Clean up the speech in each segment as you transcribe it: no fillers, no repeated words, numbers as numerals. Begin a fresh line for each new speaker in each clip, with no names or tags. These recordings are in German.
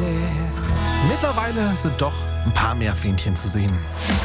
Mittlerweile sind doch ein paar mehr Fähnchen zu sehen.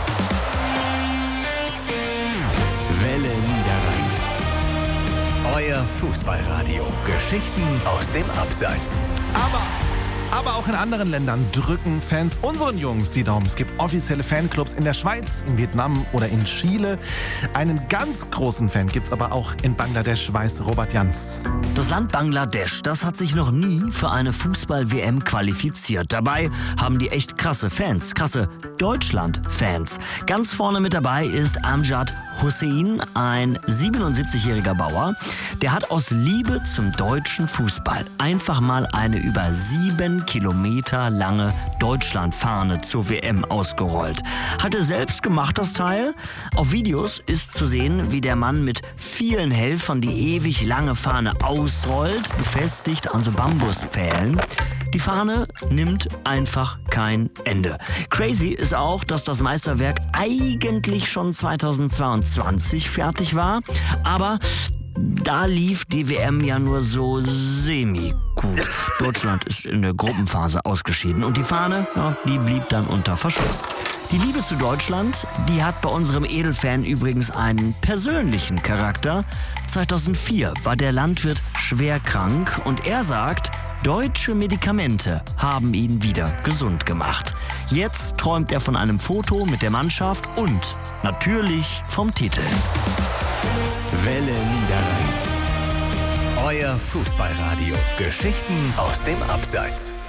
Welle Niederrhein. Euer Fußballradio. Geschichten aus dem Abseits.
Aber auch in anderen Ländern drücken Fans unseren Jungs die Daumen. Es gibt offizielle Fanclubs in der Schweiz, in Vietnam oder in Chile. Einen ganz großen Fan gibt's aber auch in Bangladesch, weiß Robert Jans.
Das Land Bangladesch, das hat sich noch nie für eine Fußball-WM qualifiziert. Dabei haben die echt krasse Fans, krasse Deutschland-Fans. Ganz vorne mit dabei ist Amjad Hussein, ein 77-jähriger Bauer. Der hat aus Liebe zum deutschen Fußball einfach mal eine über 7 Kilometer lange Deutschlandfahne zur WM ausgerollt. Hat er selbst gemacht, das Teil. Auf Videos ist zu sehen, wie der Mann mit vielen Helfern die ewig lange Fahne ausrollt, befestigt an so Bambuspfählen. Die Fahne nimmt einfach kein Ende. Crazy ist auch, dass das Meisterwerk eigentlich schon 2022 fertig war, aber da lief die WM ja nur so semi-gut. Deutschland ist in der Gruppenphase ausgeschieden und die Fahne, ja, die blieb dann unter Verschluss. Die Liebe zu Deutschland, die hat bei unserem Edelfan übrigens einen persönlichen Charakter. 2004 war der Landwirt schwer krank und er sagt, deutsche Medikamente haben ihn wieder gesund gemacht. Jetzt träumt er von einem Foto mit der Mannschaft und natürlich vom Titel.
Welle Niederrhein. Euer Fußballradio. Geschichten aus dem Abseits.